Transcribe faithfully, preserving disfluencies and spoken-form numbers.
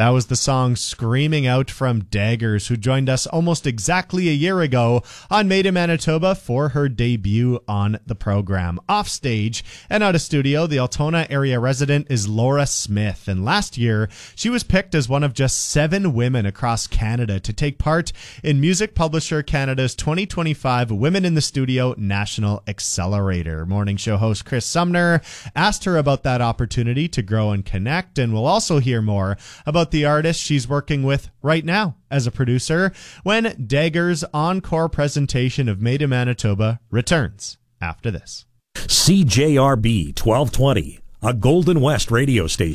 That was the song Screaming Out from Daggers, who joined us almost exactly a year ago on Made in Manitoba for her debut on the program. Offstage and out of studio, the Altona area resident is Laura Smith, and last year she was picked as one of just seven women across Canada to take part in Music Publisher Canada's twenty twenty-five Women in the Studio National Accelerator. Morning show host Chris Sumner asked her about that opportunity to grow and connect, and we'll also hear more about the artist she's working with right now as a producer when Daggers' encore presentation of Made in Manitoba returns after this. C J R B twelve twenty, a Golden West radio station.